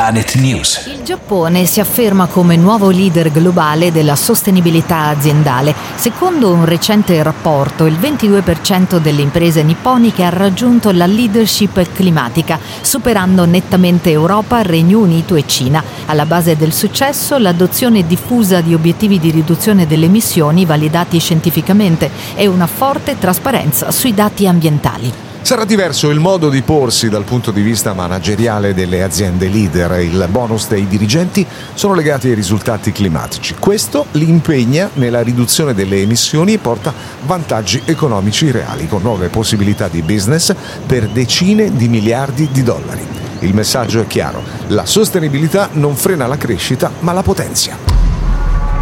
Planet News. Il Giappone si afferma come nuovo leader globale della sostenibilità aziendale. Secondo un recente rapporto, il 22% delle imprese nipponiche ha raggiunto la leadership climatica, superando nettamente Europa, Regno Unito e Cina. Alla base del successo, l'adozione diffusa di obiettivi di riduzione delle emissioni validati scientificamente e una forte trasparenza sui dati ambientali. Sarà diverso il modo di porsi dal punto di vista manageriale delle aziende leader. Il bonus dei dirigenti sono legati ai risultati climatici. Questo li impegna nella riduzione delle emissioni e porta vantaggi economici reali, con nuove possibilità di business per decine di miliardi di dollari. Il messaggio è chiaro: la sostenibilità non frena la crescita, ma la potenzia.